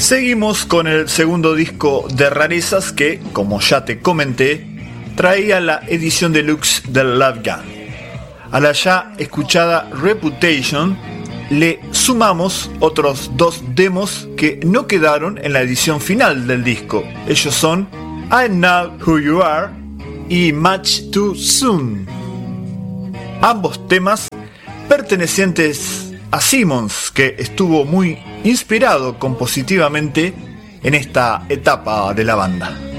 Seguimos con el segundo disco de Rarezas que, como ya te comenté, traía la edición deluxe del Love Gun. A la ya escuchada Reputation le sumamos otros dos demos que no quedaron en la edición final del disco. Ellos son I Know Who You Are y Much Too Soon. Ambos temas pertenecientes a Simmons, que estuvo muy inspirado compositivamente en esta etapa de la banda.